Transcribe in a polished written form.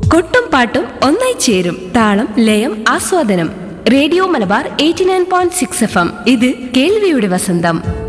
കൊട്ടും പാട്ടും ഒന്നായി ചേരും താളം ലയം ആസ്വാദനം. Radio Malabar 89.6 FM. ഇത് കേൾവിയുടെ വസന്തം.